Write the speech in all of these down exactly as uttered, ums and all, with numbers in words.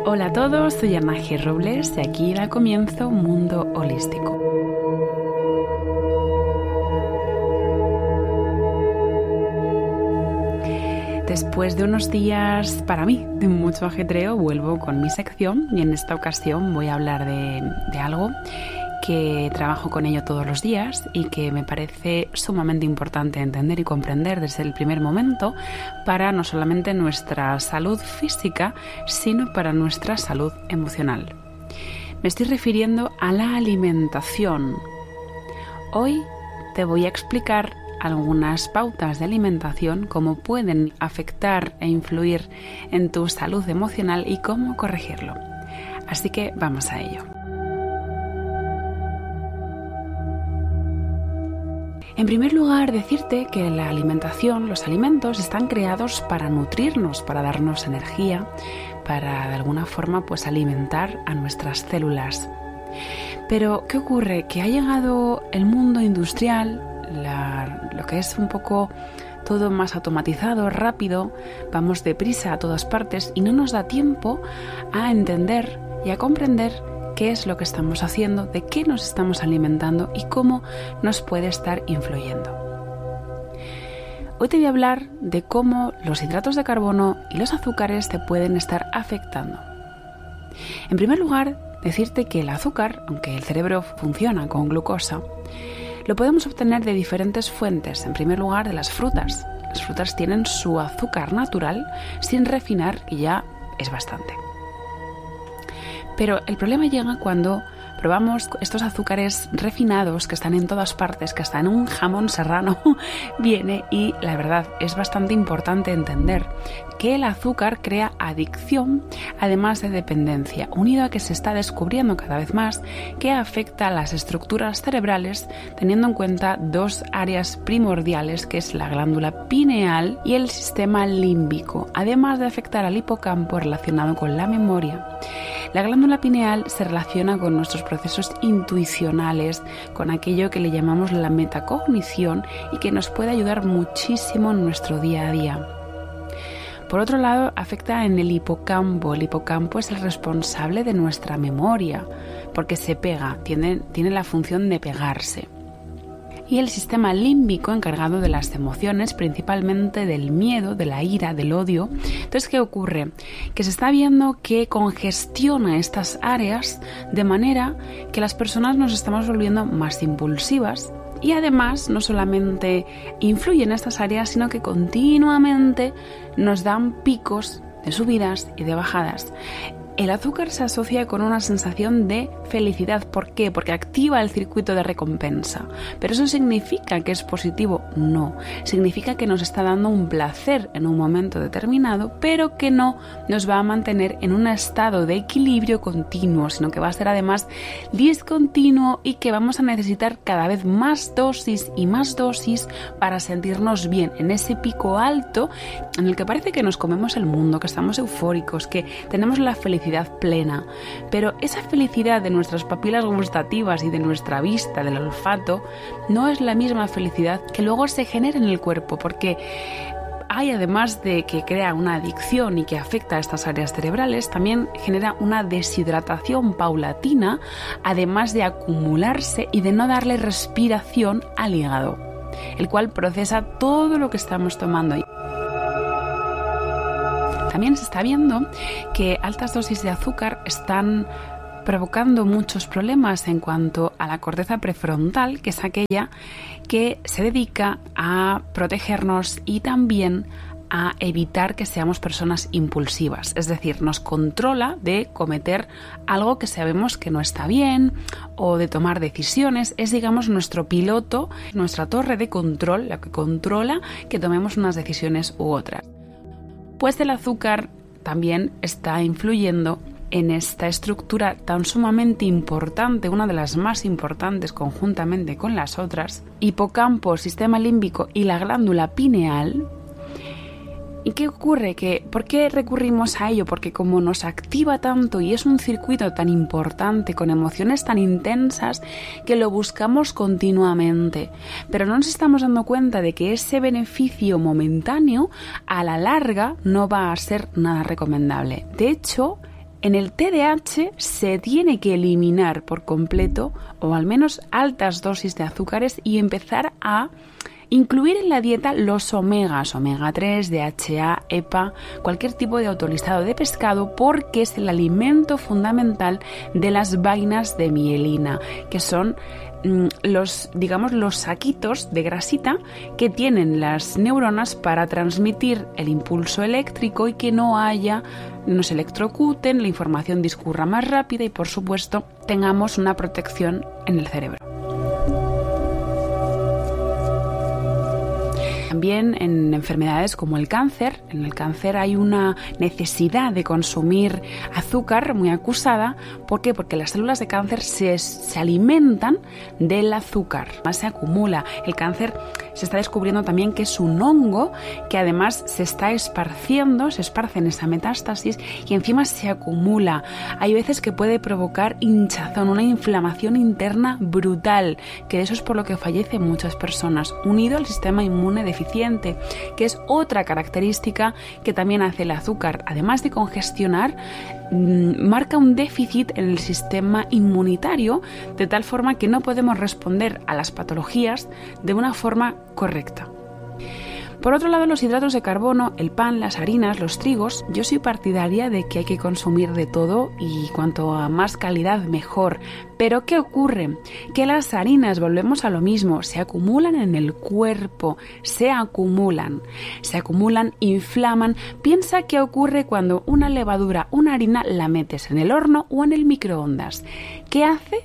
Hola a todos, soy Ana G. Robles y aquí da comienzo Mundo Holístico. Después de unos días, para mí, de mucho ajetreo, vuelvo con mi sección y en esta ocasión voy a hablar de, de algo que trabajo con ello todos los días y que me parece sumamente importante entender y comprender desde el primer momento para no solamente nuestra salud física, sino para nuestra salud emocional. Me estoy refiriendo a la alimentación. Hoy te voy a explicar algunas pautas de alimentación, cómo pueden afectar e influir en tu salud emocional y cómo corregirlo. Así que vamos a ello. En primer lugar, decirte que la alimentación, los alimentos, están creados para nutrirnos, para darnos energía, para de alguna forma pues alimentar a nuestras células. Pero, ¿qué ocurre? Que ha llegado el mundo industrial, la, lo que es un poco todo más automatizado, rápido, vamos deprisa a todas partes y no nos da tiempo a entender y a comprender qué es lo que estamos haciendo, de qué nos estamos alimentando y cómo nos puede estar influyendo. Hoy te voy a hablar de cómo los hidratos de carbono y los azúcares te pueden estar afectando. En primer lugar, decirte que el azúcar, aunque el cerebro funciona con glucosa, lo podemos obtener de diferentes fuentes. En primer lugar, de las frutas. Las frutas tienen su azúcar natural sin refinar, y ya es bastante. Pero el problema llega cuando probamos estos azúcares refinados que están en todas partes, que están en un jamón serrano, viene y la verdad es bastante importante entender que el azúcar crea adicción, además de dependencia, unido a que se está descubriendo cada vez más que afecta a las estructuras cerebrales, teniendo en cuenta dos áreas primordiales, que es la glándula pineal y el sistema límbico, además de afectar al hipocampo relacionado con la memoria. La glándula pineal se relaciona con nuestros procesos intuicionales, con aquello que le llamamos la metacognición y que nos puede ayudar muchísimo en nuestro día a día. Por otro lado, afecta en el hipocampo. El hipocampo es el responsable de nuestra memoria, porque se pega, tiene, tiene la función de pegarse. Y el sistema límbico, encargado de las emociones, principalmente del miedo, de la ira, del odio. Entonces, ¿qué ocurre? Que se está viendo que congestiona estas áreas de manera que las personas nos estamos volviendo más impulsivas y además no solamente influye en estas áreas, sino que continuamente nos dan picos de subidas y de bajadas. El azúcar se asocia con una sensación de felicidad. ¿Por qué? Porque activa el circuito de recompensa. ¿Pero eso significa que es positivo? No. Significa que nos está dando un placer en un momento determinado, pero que no nos va a mantener en un estado de equilibrio continuo, sino que va a ser además discontinuo y que vamos a necesitar cada vez más dosis y más dosis para sentirnos bien en ese pico alto en el que parece que nos comemos el mundo, que estamos eufóricos, que tenemos la felicidad plena, pero esa felicidad de nuestras papilas gustativas y de nuestra vista, del olfato, no es la misma felicidad que luego se genera en el cuerpo, porque hay, además de que crea una adicción y que afecta a estas áreas cerebrales, también genera una deshidratación paulatina, además de acumularse y de no darle respiración al hígado, el cual procesa todo lo que estamos tomando. También se está viendo que altas dosis de azúcar están provocando muchos problemas en cuanto a la corteza prefrontal, que es aquella que se dedica a protegernos y también a evitar que seamos personas impulsivas. Es decir, nos controla de cometer algo que sabemos que no está bien o de tomar decisiones. Es, digamos, nuestro piloto, nuestra torre de control, la que controla que tomemos unas decisiones u otras. Pues el azúcar también está influyendo en esta estructura tan sumamente importante, una de las más importantes conjuntamente con las otras, hipocampo, sistema límbico y la glándula pineal. ¿Y qué ocurre? Que, ¿por qué recurrimos a ello? Porque como nos activa tanto y es un circuito tan importante, con emociones tan intensas, que lo buscamos continuamente. Pero no nos estamos dando cuenta de que ese beneficio momentáneo, a la larga, no va a ser nada recomendable. De hecho, En el T D A H se tiene que eliminar por completo, o al menos altas dosis de azúcares, y empezar a incluir en la dieta los omegas, omega tres, D H A, E P A, cualquier tipo de autolistado de pescado, porque es el alimento fundamental de las vainas de mielina, que son los, digamos, los saquitos de grasita que tienen las neuronas para transmitir el impulso eléctrico y que no haya, no se electrocuten, la información discurra más rápida y, por supuesto, tengamos una protección en el cerebro. También en enfermedades como el cáncer, en el cáncer hay una necesidad de consumir azúcar muy acusada. ¿Por qué? Porque las células de cáncer se, se alimentan del azúcar, más se acumula. El cáncer se está descubriendo también que es un hongo que además se está esparciendo, se esparce en esa metástasis y encima se acumula. Hay veces que puede provocar hinchazón, una inflamación interna brutal, que eso es por lo que fallecen muchas personas, unido al sistema inmune deficiente, que es otra característica que también hace el azúcar. Además de congestionar, marca un déficit en el sistema inmunitario, de tal forma que no podemos responder a las patologías de una forma correcta. Por otro lado, los hidratos de carbono, el pan, las harinas, los trigos, yo soy partidaria de que hay que consumir de todo y cuanto a más calidad mejor. Pero ¿qué ocurre? Que las harinas, volvemos a lo mismo, se acumulan en el cuerpo, se acumulan, se acumulan, inflaman. Piensa qué ocurre cuando una levadura, una harina, la metes en el horno o en el microondas. ¿Qué hace?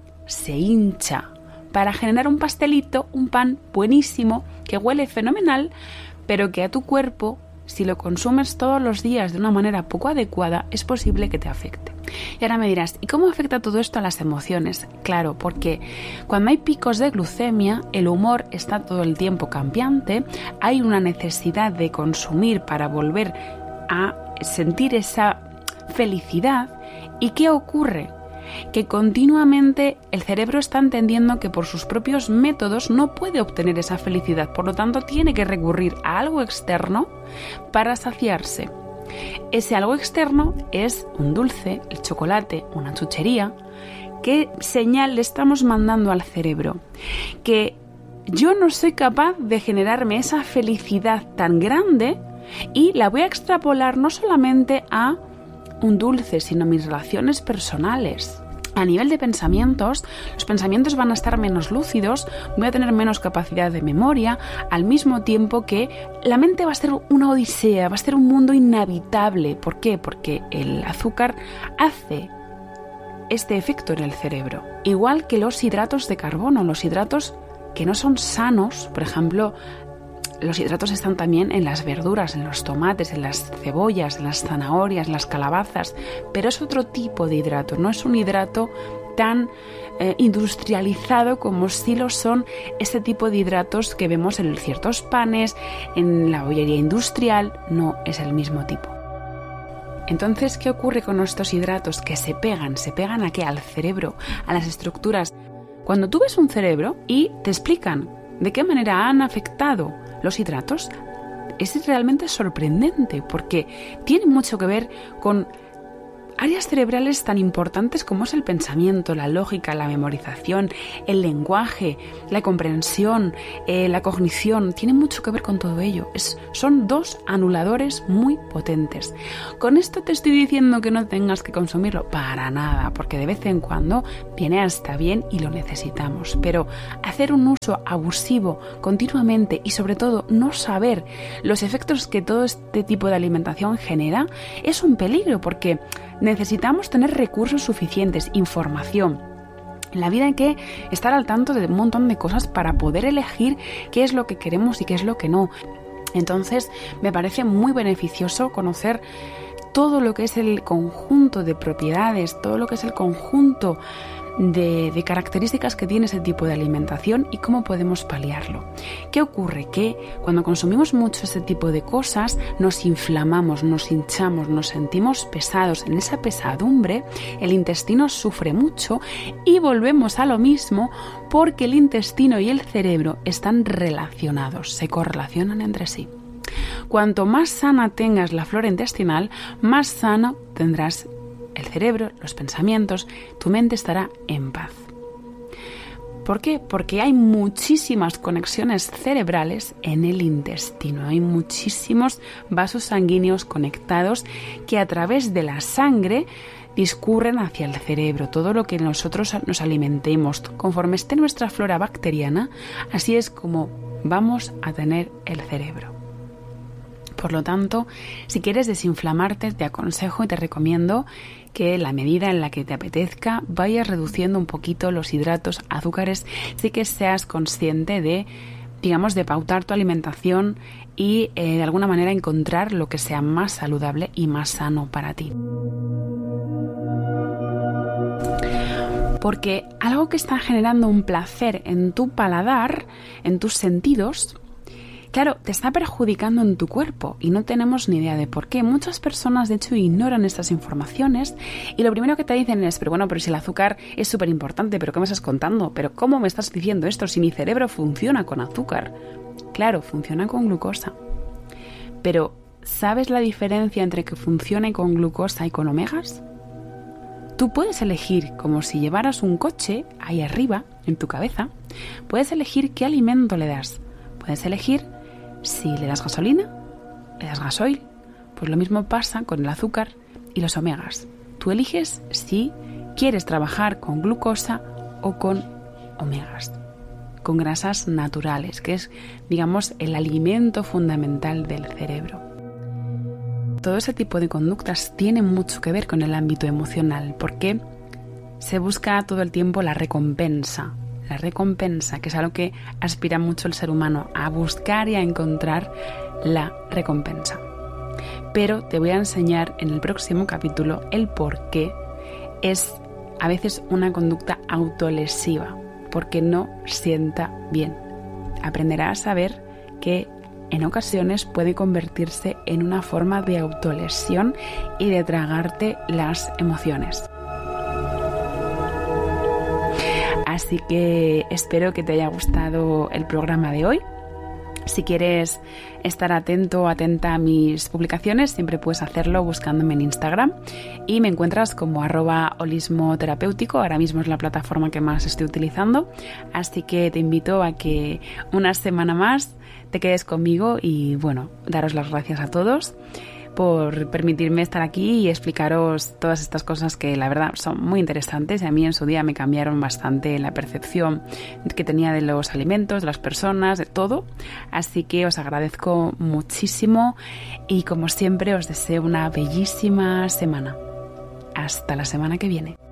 Se hincha para generar un pastelito, un pan buenísimo, que huele fenomenal, pero que a tu cuerpo, si lo consumes todos los días de una manera poco adecuada, es posible que te afecte. Y ahora me dirás, ¿y cómo afecta todo esto a las emociones? Claro, porque cuando hay picos de glucemia, el humor está todo el tiempo cambiante, hay una necesidad de consumir para volver a sentir esa felicidad. ¿Y qué ocurre? Que continuamente el cerebro está entendiendo que por sus propios métodos no puede obtener esa felicidad, por lo tanto tiene que recurrir a algo externo para saciarse. Ese algo externo es un dulce, el chocolate, una chuchería. ¿Qué señal le estamos mandando al cerebro? Que yo no soy capaz de generarme esa felicidad tan grande y la voy a extrapolar no solamente a un dulce, sino mis relaciones personales. A nivel de pensamientos, los pensamientos van a estar menos lúcidos, voy a tener menos capacidad de memoria, al mismo tiempo que la mente va a ser una odisea, va a ser un mundo inhabitable. ¿Por qué? Porque el azúcar hace este efecto en el cerebro. Igual que los hidratos de carbono, los hidratos que no son sanos, por ejemplo, los hidratos están también en las verduras, en los tomates, en las cebollas, en las zanahorias, en las calabazas, pero es otro tipo de hidrato, no es un hidrato tan eh, industrializado como sí lo son este tipo de hidratos que vemos en ciertos panes, en la bollería industrial, no es el mismo tipo. Entonces, ¿qué ocurre con estos hidratos? Que se pegan, ¿se pegan a qué? Al cerebro, a las estructuras. Cuando tú ves un cerebro y te explican de qué manera han afectado los hidratos, es realmente sorprendente porque tiene mucho que ver con áreas cerebrales tan importantes como es el pensamiento, la lógica, la memorización, el lenguaje, la comprensión, eh, la cognición. Tiene mucho que ver con todo ello. Es, son dos anuladores muy potentes. Con esto te estoy diciendo que no tengas que consumirlo para nada, porque de vez en cuando viene hasta bien y lo necesitamos. Pero hacer un uso abusivo continuamente y sobre todo no saber los efectos que todo este tipo de alimentación genera es un peligro, porque necesitamos tener recursos suficientes, información. En la vida hay que estar al tanto de un montón de cosas para poder elegir qué es lo que queremos y qué es lo que no. Entonces, me parece muy beneficioso conocer todo lo que es el conjunto de propiedades, todo lo que es el conjunto de, de características que tiene ese tipo de alimentación y cómo podemos paliarlo. ¿Qué ocurre? Que cuando consumimos mucho ese tipo de cosas nos inflamamos, nos hinchamos, nos sentimos pesados. En esa pesadumbre el intestino sufre mucho y volvemos a lo mismo porque el intestino y el cerebro están relacionados, se correlacionan entre sí. Cuanto más sana tengas la flora intestinal, más sano tendrás el cerebro, los pensamientos, tu mente estará en paz. ¿Por qué? Porque hay muchísimas conexiones cerebrales en el intestino. Hay muchísimos vasos sanguíneos conectados que a través de la sangre discurren hacia el cerebro. Todo lo que nosotros nos alimentemos, conforme esté nuestra flora bacteriana, así es como vamos a tener el cerebro. Por lo tanto, si quieres desinflamarte, te aconsejo y te recomiendo que en la medida en la que te apetezca vayas reduciendo un poquito los hidratos, azúcares, sí que seas consciente de, digamos, de pautar tu alimentación y eh, de alguna manera encontrar lo que sea más saludable y más sano para ti. Porque algo que está generando un placer en tu paladar, en tus sentidos, claro, te está perjudicando en tu cuerpo y no tenemos ni idea de por qué. Muchas personas, de hecho, ignoran estas informaciones y lo primero que te dicen es, pero bueno, pero si el azúcar es súper importante, ¿pero qué me estás contando? ¿Pero cómo me estás diciendo esto si mi cerebro funciona con azúcar? Claro, funciona con glucosa. Pero, ¿sabes la diferencia entre que funcione con glucosa y con omegas? Tú puedes elegir, como si llevaras un coche ahí arriba, en tu cabeza, puedes elegir qué alimento le das. Puedes elegir si le das gasolina, le das gasoil. Pues lo mismo pasa con el azúcar y los omegas. Tú eliges si quieres trabajar con glucosa o con omegas, con grasas naturales, que es, digamos, el alimento fundamental del cerebro. Todo ese tipo de conductas tiene mucho que ver con el ámbito emocional, porque se busca todo el tiempo la recompensa. La recompensa, que es algo que aspira mucho el ser humano, a buscar y a encontrar la recompensa. Pero te voy a enseñar en el próximo capítulo el por qué es a veces una conducta autolesiva, porque no sienta bien. Aprenderás a ver que en ocasiones puede convertirse en una forma de autolesión y de tragarte las emociones. Así que espero que te haya gustado el programa de hoy. Si quieres estar atento o atenta a mis publicaciones, siempre puedes hacerlo buscándome en Instagram y me encuentras como arroba holismo terapéutico. Ahora mismo es la plataforma que más estoy utilizando, así que te invito a que una semana más te quedes conmigo y bueno, daros las gracias a todos por permitirme estar aquí y explicaros todas estas cosas que la verdad son muy interesantes y a mí en su día me cambiaron bastante la percepción que tenía de los alimentos, de las personas, de todo. Así que os agradezco muchísimo y como siempre os deseo una bellísima semana. Hasta la semana que viene.